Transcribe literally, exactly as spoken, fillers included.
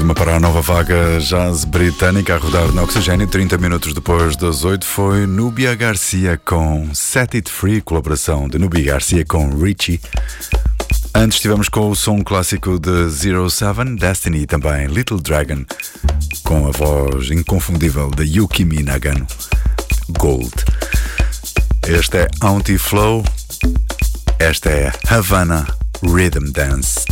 uma para a nova vaga jazz britânica a rodar no Oxigênio. Trinta minutos depois das oito foi Nubia Garcia com Set It Free, colaboração de Nubia Garcia com Richie. Antes estivemos com o som clássico de Zero Seven, Destiny, e também Little Dragon, com a voz inconfundível de Yukimi Nagano, Gold. Este é Auntie Flow, esta é Havana Rhythm Dance.